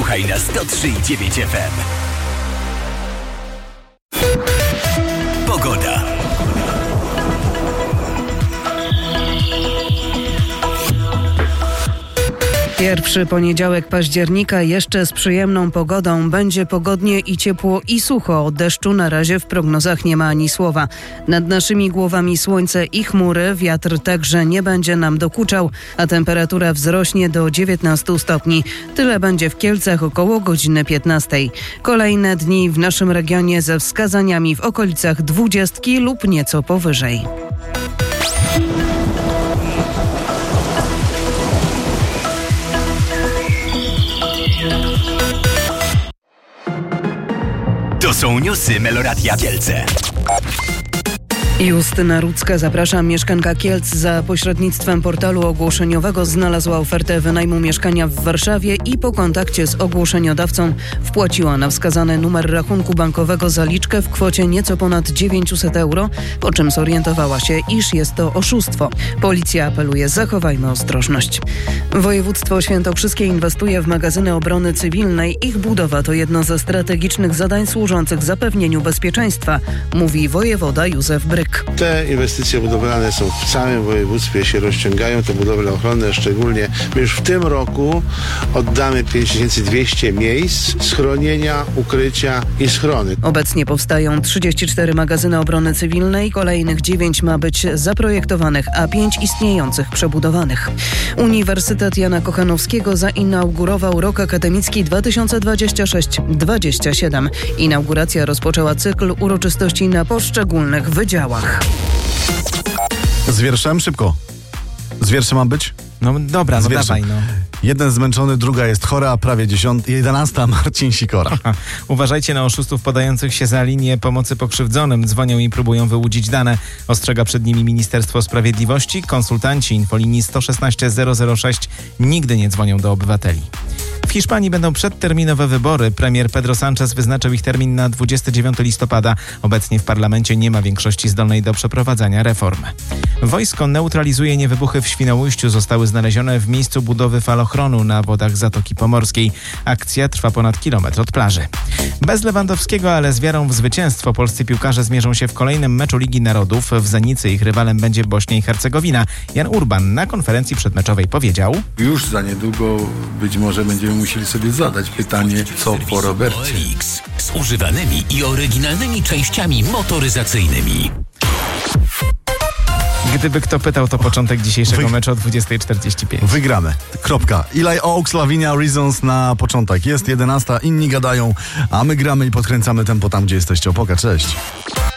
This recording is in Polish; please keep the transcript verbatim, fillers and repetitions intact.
Słuchaj na sto trzy i dziewięć F M. Pogoda. Pierwszy poniedziałek października jeszcze z przyjemną pogodą. Będzie pogodnie i ciepło i sucho. O deszczu na razie w prognozach nie ma ani słowa. Nad naszymi głowami słońce i chmury. Wiatr także nie będzie nam dokuczał, a temperatura wzrośnie do dziewiętnastu stopni. Tyle będzie w Kielcach około godziny piętnastej. Kolejne dni w naszym regionie ze wskazaniami w okolicach dwudziestki lub nieco powyżej. To są newsy Meloradia Kielce. Justyna Rudzka, zapraszam. Mieszkanka Kielc za pośrednictwem portalu ogłoszeniowego znalazła ofertę wynajmu mieszkania w Warszawie i po kontakcie z ogłoszeniodawcą wpłaciła na wskazany numer rachunku bankowego zaliczkę w kwocie nieco ponad dziewięćset euro, po czym zorientowała się, iż jest to oszustwo. Policja apeluje: zachowajmy ostrożność. Województwo świętokrzyskie inwestuje w magazyny obrony cywilnej. Ich budowa to jedno ze strategicznych zadań służących zapewnieniu bezpieczeństwa, mówi wojewoda Józef Bryk. Te inwestycje budowlane są w całym województwie, się rozciągają, te budowle ochronne szczególnie. My już w tym roku oddamy pięć tysięcy dwieście miejsc schronienia, ukrycia i schrony. Obecnie powstają trzydzieści cztery magazyny obrony cywilnej, kolejnych dziewięć ma być zaprojektowanych, a pięć istniejących przebudowanych. Uniwersytet Jana Kochanowskiego zainaugurował rok akademicki dwa tysiące dwudziesty szósty dwudziesty siódmy. Inauguracja rozpoczęła cykl uroczystości na poszczególnych wydziałach. Z wierszem szybko. Z wierszem mam być? No dobra, no dawaj, no. Jeden zmęczony, druga jest chora, prawie dziesiąt, jedenasta Marcin Sikora. Uważajcie na oszustów podających się za linię pomocy pokrzywdzonym. Dzwonią i próbują wyłudzić dane. Ostrzega przed nimi Ministerstwo Sprawiedliwości. Konsultanci infolinii sto szesnaście zero zero sześć nigdy nie dzwonią do obywateli. W Hiszpanii będą przedterminowe wybory. Premier Pedro Sánchez wyznaczył ich termin na dwudziestego dziewiątego listopada. Obecnie w parlamencie nie ma większości zdolnej do przeprowadzania reform. Wojsko neutralizuje niewybuchy w Świnoujściu. Zostały znalezione w miejscu budowy falochronu na wodach Zatoki Pomorskiej. Akcja trwa ponad kilometr od plaży. Bez Lewandowskiego, ale z wiarą w zwycięstwo polscy piłkarze zmierzą się w kolejnym meczu Ligi Narodów. W Zenicy ich rywalem będzie Bośnia i Hercegowina. Jan Urban na konferencji przedmeczowej powiedział: już za niedługo być może będziemy musieli sobie zadać pytanie, co po Robercie. Z używanymi i oryginalnymi częściami motoryzacyjnymi. Gdyby kto pytał, to początek dzisiejszego Wy... meczu o dwudziestej czterdzieści pięć. Wygramy. Kropka. Eli Oaks, Lavinia, Reasons na początek. Jest jedenasta, inni gadają, a my gramy i podkręcamy tempo tam, gdzie jesteście. Opoka, cześć.